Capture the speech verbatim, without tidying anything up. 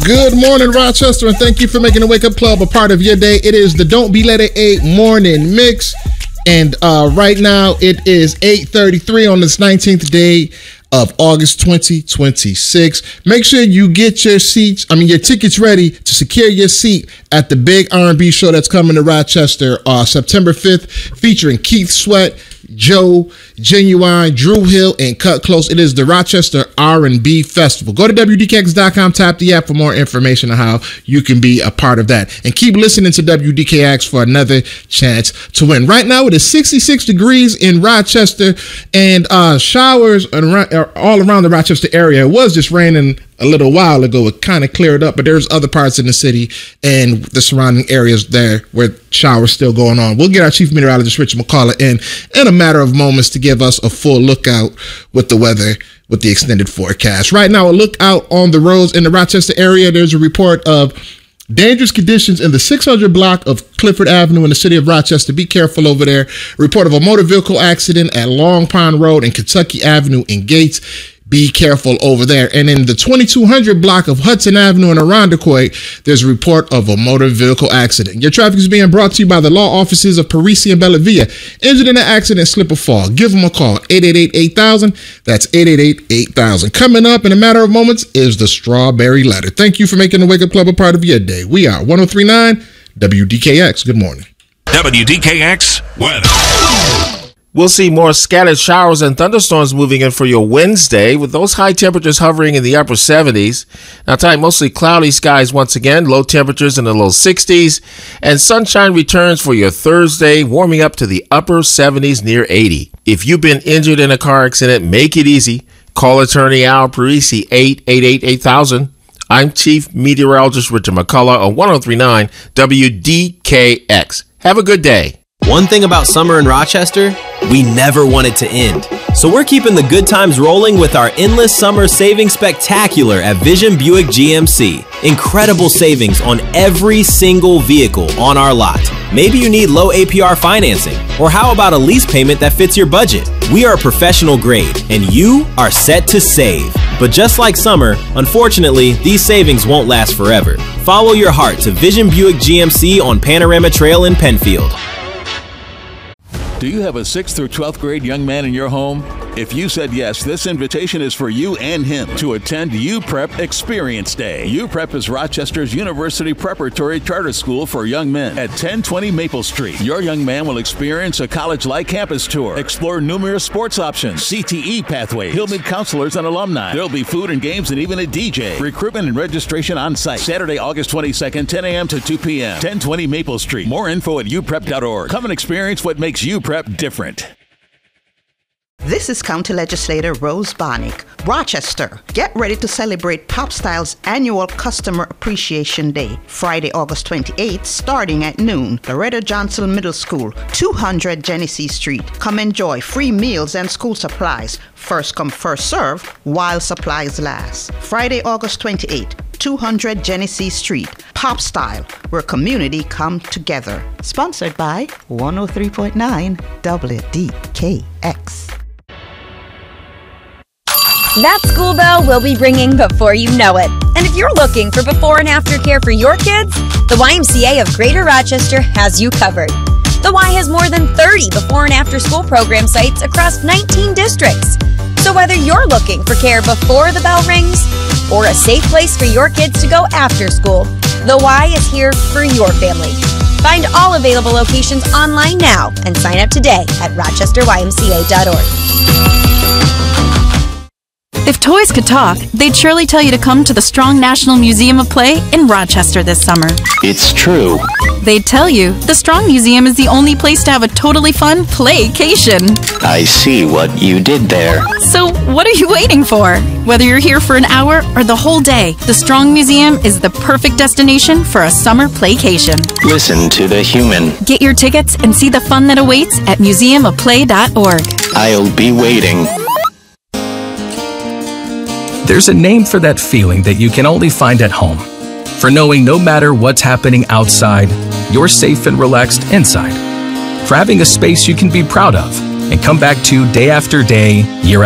Good morning, Rochester, and thank you for making the Wake Up Club a part of your day. It is the Don't Be Letter A morning mix, and uh, right now it is eight thirty-three on this nineteenth day of August twenty twenty-six. Make sure you get your seats, I mean your tickets ready to secure your seat at the big R and B show that's coming to Rochester uh, September fifth, featuring Keith Sweat, Joe, Genuine, Drew Hill, and Cut Close. It is the Rochester R and B Festival. Go to W D K X dot com, tap the app for more information on how you can be a part of that. And keep listening to W D K X for another chance to win. Right now it is sixty-six degrees in Rochester, and uh, showers around, all around the Rochester area. It was just raining a little while ago. It kind of cleared up, but there's other parts in the city and the surrounding areas there where showers still going on. We'll get our chief meteorologist, Richard McCullough, in in a matter of moments to give us a full lookout with the weather, with the extended forecast. Right now, a look out on the roads in the Rochester area. There's a report of dangerous conditions in the six hundred block of Clifford Avenue in the city of Rochester. Be careful over there. Report of a motor vehicle accident at Long Pond Road and Kentucky Avenue in Gates. Be careful over there. And in the twenty-two hundred block of Hudson Avenue in Irondequoit, there's a report of a motor vehicle accident. Your traffic is being brought to you by the law offices of Parisi and Bella Villa. Injured in an accident, slip or fall, give them a call, eight eight eight, eight thousand. That's eight eight eight, eight thousand. Coming up in a matter of moments is the Strawberry Letter. Thank you for making the Wake Up Club a part of your day. We are one oh three point nine W D K X. Good morning. W D K X weather. We'll see more scattered showers and thunderstorms moving in for your Wednesday, with those high temperatures hovering in the upper seventies. Now tonight, mostly cloudy skies once again, low temperatures in the low sixties, and sunshine returns for your Thursday, warming up to the upper seventies near eighty. If you've been injured in a car accident, make it easy. Call attorney Al Parisi, eight eight eight, eight thousand. I'm Chief Meteorologist Richard McCullough on one oh three point nine W D K X. Have a good day. One thing about summer in Rochester, we never want it to end. So we're keeping the good times rolling with our Endless Summer Savings Spectacular at Vision Buick G M C. Incredible savings on every single vehicle on our lot. Maybe you need low A P R financing, or how about a lease payment that fits your budget? We are professional grade, and you are set to save. But just like summer, unfortunately, these savings won't last forever. Follow your heart to Vision Buick G M C on Panorama Trail in Penfield. Do you have a sixth through twelfth grade young man in your home? If you said yes, this invitation is for you and him to attend U Prep Experience Day. U Prep is Rochester's University Preparatory Charter School for young men at ten twenty Maple Street. Your young man will experience a college-like campus tour, explore numerous sports options, C T E pathways. He'll meet counselors and alumni. There'll be food and games and even a D J. Recruitment and registration on site. Saturday, August twenty-second, ten a.m. to two p.m. ten twenty Maple Street. More info at u prep dot org. Come and experience what makes U Prep different. This is County Legislator Rose Barnick. Rochester, get ready to celebrate PopStyle's annual Customer Appreciation Day, Friday, August twenty-eighth, starting at noon. Loretta Johnson Middle School, two hundred Genesee Street. Come enjoy free meals and school supplies. First come, first serve, while supplies last. Friday, August twenty-eighth, two hundred Genesee Street. PopStyle, where community come together. Sponsored by one oh three point nine W D K X. That school bell will be ringing before you know it. And if you're looking for before and after care for your kids, the Y M C A of Greater Rochester has you covered. The Y has more than thirty before and after school program sites across nineteen districts. So whether you're looking for care before the bell rings or a safe place for your kids to go after school, the Y is here for your family. Find all available locations online now and sign up today at rochester y m c a dot org. If toys could talk, they'd surely tell you to come to the Strong National Museum of Play in Rochester this summer. It's true. They'd tell you the Strong Museum is the only place to have a totally fun playcation. I see what you did there. So what are you waiting for? Whether you're here for an hour or the whole day, the Strong Museum is the perfect destination for a summer playcation. Listen to the human. Get your tickets and see the fun that awaits at museum of play dot org. I'll be waiting. There's a name for that feeling that you can only find at home. For knowing no matter what's happening outside, you're safe and relaxed inside. For having a space you can be proud of and come back to day after day, year